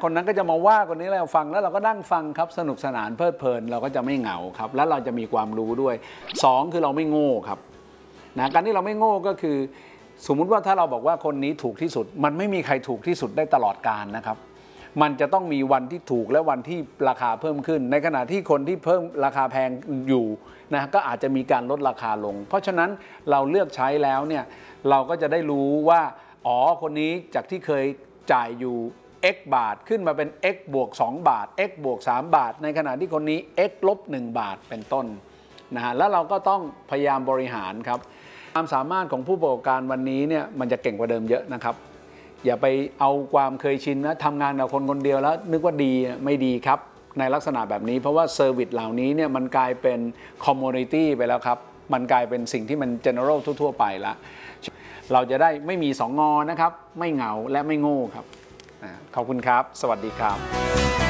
คนนั้นก็จะมาว่าคนนี้เราฟังแล้วเราก็นั่งฟังครับสนุกสนานเพลิดเพลินเราก็จะไม่เหงาครับแล้วเราจะมีความรู้ด้วย2คือเราไม่โง่ครับนะการที่เราไม่โง่ก็คือสมมุติว่าถ้าเราบอกว่าคนนี้ถูกที่สุดมันไม่มีใครถูกที่สุดได้ตลอดกาลนะครับมันจะต้องมีวันที่ถูกและวันที่ราคาเพิ่มขึ้นในขณะที่คนที่เพิ่มราคาแพงอยู่นะก็อาจจะมีการลดราคาลงเพราะฉะนั้นเราเลือกใช้แล้วเนี่ยเราก็จะได้รู้ว่าอ๋อคนนี้จากที่เคยจ่ายอยู่ x บาทขึ้นมาเป็น x บวก2บาท x บวก3บาทในขณะที่คนนี้ x ลบ1บาทเป็นต้นนะฮะแล้วเราก็ต้องพยายามบริหารครับความสามารถของผู้ประกอบการวันนี้เนี่ยมันจะเก่งกว่าเดิมเยอะนะครับอย่าไปเอาความเคยชินนะทำงานกับคนคนเดียวแล้วนึกว่าดีไม่ดีครับในลักษณะแบบนี้เพราะว่าเซอร์วิสเหล่านี้เนี่ยมันกลายเป็นคอมมูนิตี้ไปแล้วครับมันกลายเป็นสิ่งที่มัน general ทั่วๆไปแล้วเราจะได้ไม่มี2 งอนะครับไม่เหงาและไม่โง่ครับขอบคุณครับสวัสดีครับ